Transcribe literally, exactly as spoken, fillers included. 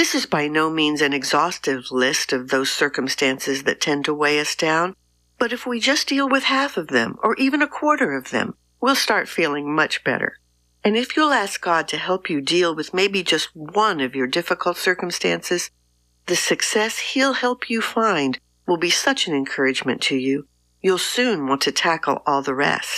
This is by no means an exhaustive list of those circumstances that tend to weigh us down, but if we just deal with half of them, or even a quarter of them, we'll start feeling much better. And if you'll ask God to help you deal with maybe just one of your difficult circumstances, the success He'll help you find will be such an encouragement to you, you'll soon want to tackle all the rest.